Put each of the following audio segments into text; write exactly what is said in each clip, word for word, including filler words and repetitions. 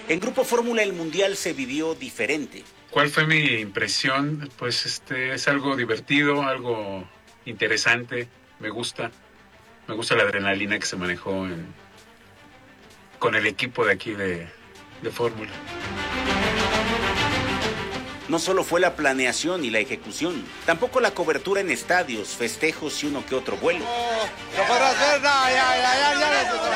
En Grupo Fórmula el Mundial se vivió diferente. ¿Cuál fue mi impresión? Pues este es algo divertido, algo interesante, me gusta. Me gusta la adrenalina que se manejó en, con el equipo de aquí de, de Fórmula. No solo fue la planeación y la ejecución, tampoco la cobertura en estadios, festejos y uno que otro vuelo. No podrás ver, no, ya, ya, ya,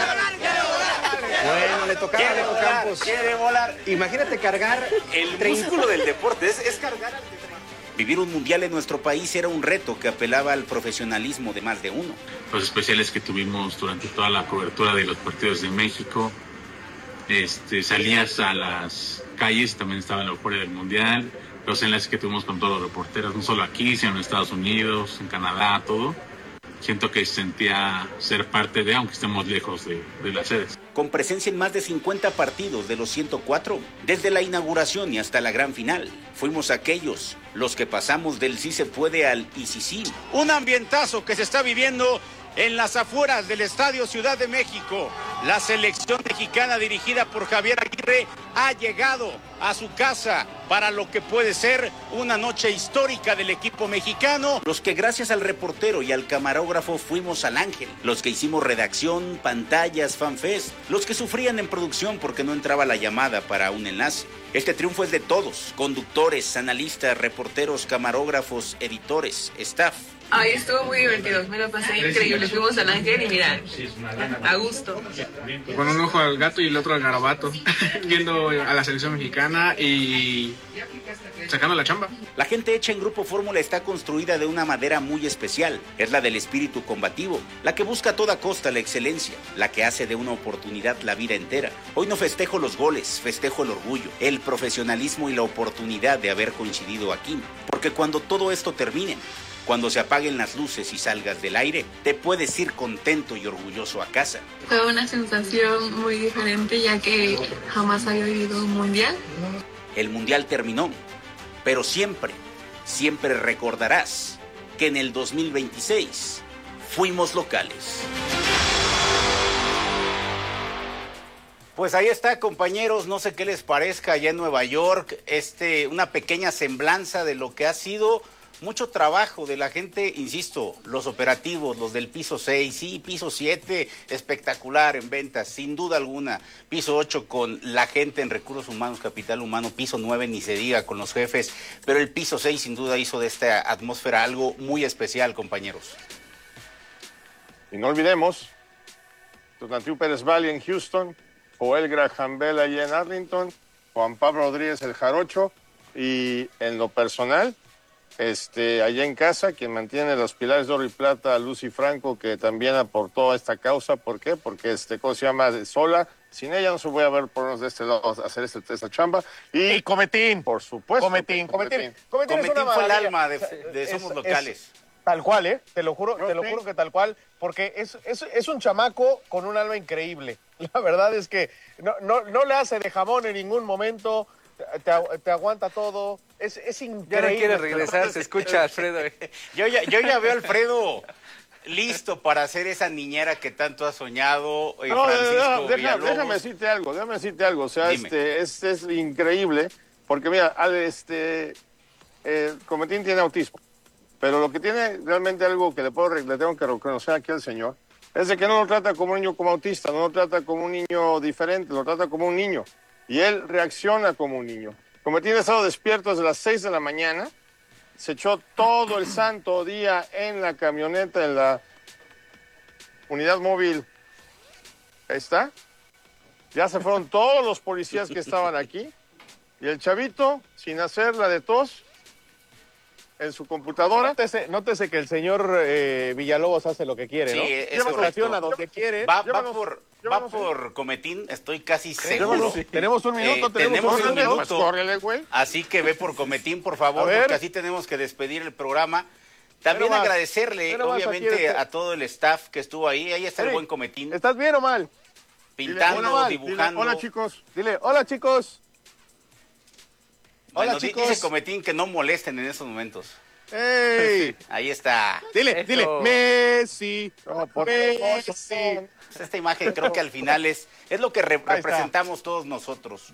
ya. Bueno, le tocaba a Leco Campos. Quiere volar. Imagínate cargar el músculo del deporte, es, es cargar al que trae. Vivir un mundial en nuestro país era un reto que apelaba al profesionalismo de más de uno. Los especiales que tuvimos durante toda la cobertura de los partidos de México, este, salías a las calles, también estaba la euforia del mundial, los enlaces que tuvimos con todos los reporteros, no solo aquí, sino en Estados Unidos, en Canadá, todo. Siento que sentía ser parte de, aunque estemos lejos de, de las sedes. Con presencia en más de cincuenta partidos de los ciento cuatro, desde la inauguración y hasta la gran final, fuimos aquellos, los que pasamos del sí se puede al y sí sí. Un ambientazo que se está viviendo en las afueras del Estadio Ciudad de México. La selección mexicana dirigida por Javier Aguirre ha llegado a su casa para lo que puede ser una noche histórica del equipo mexicano. Los que gracias al reportero y al camarógrafo fuimos al Ángel, los que hicimos redacción, pantallas, fanfest, los que sufrían en producción porque no entraba la llamada para un enlace. Este triunfo es de todos, conductores, analistas, reporteros, camarógrafos, editores, staff. Ay, estuvo muy divertido, me lo pasé increíble. Fuimos al Ángel y mira, a gusto. Con un ojo al gato y el otro al garabato, viendo a la selección mexicana y sacando la chamba. La gente hecha en Grupo Fórmula está construida de una madera muy especial. Es la del espíritu combativo, la que busca a toda costa la excelencia, la que hace de una oportunidad la vida entera. Hoy no festejo los goles, festejo el orgullo, el profesionalismo y la oportunidad de haber coincidido aquí. Porque cuando todo esto termine, cuando se apaguen las luces y salgas del aire, te puedes ir contento y orgulloso a casa. Fue una sensación muy diferente ya que jamás había vivido un mundial. El mundial terminó, pero siempre, siempre recordarás que en el dos mil veintiséis fuimos locales. Pues ahí está, compañeros, no sé qué les parezca allá en Nueva York, este, una pequeña semblanza de lo que ha sido mucho trabajo de la gente, insisto, los operativos, los del piso seis, sí, piso siete, espectacular en ventas, sin duda alguna, piso ocho con la gente en recursos humanos, capital humano, piso nueve ni se diga con los jefes, pero el piso seis sin duda hizo de esta atmósfera algo muy especial, compañeros. Y no olvidemos, Tonatiuh Pérez Valle en Houston, Joel Graham Bell allá en Arlington, Juan Pablo Rodríguez el Jarocho, y en lo personal, Este, allá en casa, quien mantiene los pilares de oro y plata, Lucy Franco, que también aportó a esta causa. ¿Por qué? Porque, este, ¿cómo se llama? Sola. Sin ella no se voy a ver por de este lado hacer este, esta chamba. Y, y Cometín. Por supuesto. Cometín. Cometín, Cometín, Cometín fue el alma de, de Somos es, Locales. Es, tal cual, ¿eh? Te lo juro, no, te lo sí. juro que tal cual. Porque es, es, es un chamaco con un alma increíble. La verdad es que no, no, no le hace de jamón en ningún momento. Te, te aguanta todo, es, es increíble. Ya no quiere regresar, se escucha a Alfredo. Yo ya, yo ya veo a Alfredo listo para ser esa niñera que tanto ha soñado. Eh, no, Francisco no, deja, déjame decirte algo, déjame decirte algo. O sea, Dime. este es, es increíble, porque mira, este, eh, Cometín tiene autismo, pero lo que tiene realmente algo que le, puedo, le tengo que reconocer aquí al señor, es de que no lo trata como un niño como autista, no lo trata como un niño diferente, lo trata como un niño. Y él reacciona como un niño. Cometín ha estado despierto desde las seis de la mañana, se echó todo el santo día en la camioneta, en la unidad móvil. Ahí está. Ya se fueron todos los policías que estaban aquí. Y el chavito, sin hacer la de tos, en su computadora. Nótese, nótese que el señor eh, Villalobos hace lo que quiere, sí, ¿no? Es estaciona donde quiere. Va, va por, va por Cometín, estoy casi seguro. Sí. Tenemos un minuto, eh, tenemos, tenemos un minuto. Pues córrele, güey. Así que ve por Cometín, por favor, porque así tenemos que despedir el programa. También más, agradecerle, obviamente, a todo el staff que estuvo ahí. Ahí está sí. el buen Cometín. ¿Estás bien o mal? Pintando, dile, hola, dibujando. Dile, hola, chicos. Dile, hola, chicos. Bueno, hola, chicos. Dice Cometín que no molesten en esos momentos. ¡Ey! Ahí está. Dile, Eso. dile, Messi. Oh, por Messi. Pues esta imagen creo que al final es, es lo que re representamos todos nosotros.